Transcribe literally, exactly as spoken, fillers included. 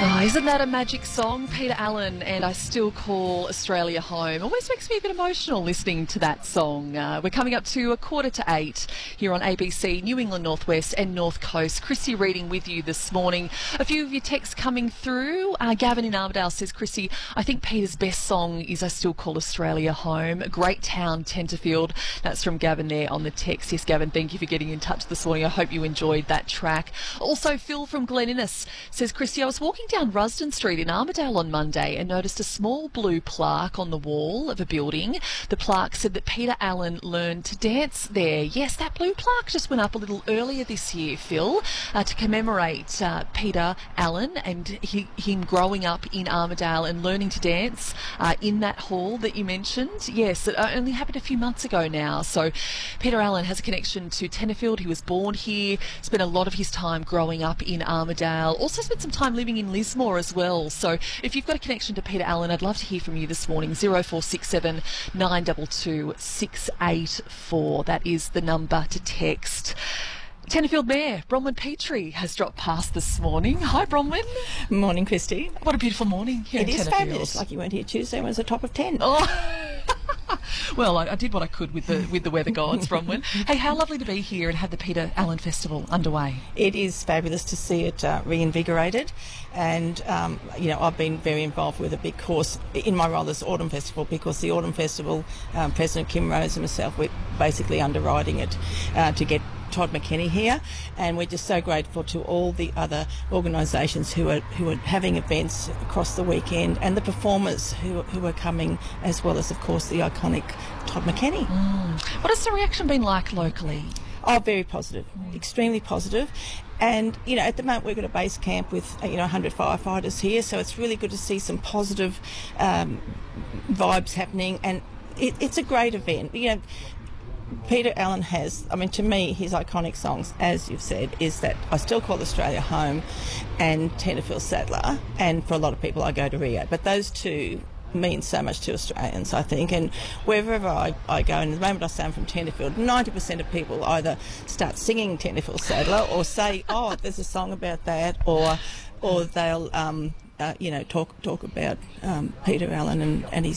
Oh, isn't that a magic song? Peter Allen and I Still Call Australia Home. Always makes me a bit emotional listening to that song. Uh, we're coming up to a quarter to eight here on A B C, New England Northwest and North Coast. Chrissy reading with you this morning. A few of your texts coming through. Uh, Gavin in Armidale says, Chrissy, I think Peter's best song is I Still Call Australia Home. Great town, Tenterfield. That's from Gavin there on the text. Yes, Gavin, thank you for getting in touch this morning. I hope you enjoyed that track. Also, Phil from Glen Innes says, Chrissy, I was walking down Rusden Street in Armidale on Monday and noticed a small blue plaque on the wall of a building. The plaque said that Peter Allen learned to dance there. Yes, that blue plaque just went up a little earlier this year, Phil, uh, to commemorate uh, Peter Allen and he, him growing up in Armidale and learning to dance uh, in that hall that you mentioned. Yes, it only happened a few months ago now. So Peter Allen has a connection to Tenterfield. He was born here, spent a lot of his time growing up in Armidale, also spent some time living in Lismore as well. So if you've got a connection to Peter Allen, I'd love to hear from you this morning. zero four six seven nine two two six eight four. That is the number to text. Tenterfield Mayor Bronwyn Petrie has dropped past this morning. Hi, Bronwyn. Morning, Christy. What a beautiful morning here it in Tenterfield. It is fabulous. Like you weren't here Tuesday when it was the top of ten. Oh. Well, I, I did what I could with the with the weather gods, Bronwyn. Hey, how lovely to be here and have the Peter Allen Festival underway. It is fabulous to see it uh, reinvigorated, and um, you know, I've been very involved with a big course in my role as Autumn Festival, because the Autumn Festival, um, President Kim Rose and myself, we're basically underwriting it uh, to get Todd McKenney here, and we're just so grateful to all the other organisations who are who are having events across the weekend, and the performers who who are coming, as well as of course the iconic Todd McKenney. Mm. What has the reaction been like locally? Oh, very positive, mm. extremely positive. And, you know, at the moment we've got a base camp with, you know, one hundred firefighters here, so it's really good to see some positive um, vibes happening, and it, it's a great event. You know, Peter Allen has, I mean, to me, his iconic songs, as you've said, is that I Still Call Australia Home and Tenterfield Saddler, and for a lot of people I Go to Rio. But those two mean so much to Australians, I think, and wherever I, I go, and the moment I say I'm from Tenterfield, ninety percent of people either start singing Tenterfield Saddler or say, oh, there's a song about that, or or they'll, um, uh, you know, talk talk about um, Peter Allen and, and his